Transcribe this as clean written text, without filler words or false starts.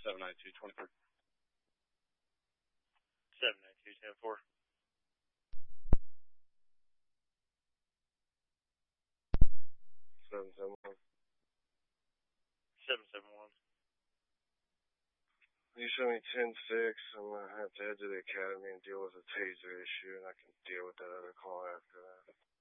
792-24. 792-10-4. 771. 771. You show me 10-6. I'm going to have to head to the academy and deal with the taser issue, and I can deal with that other call after that.